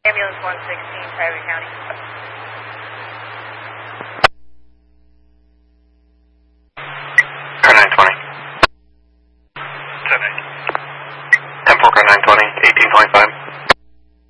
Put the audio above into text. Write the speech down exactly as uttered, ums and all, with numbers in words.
Ambulance one sixteen, Tioga County. Car nine twenty. seven. Temple car nine twenty.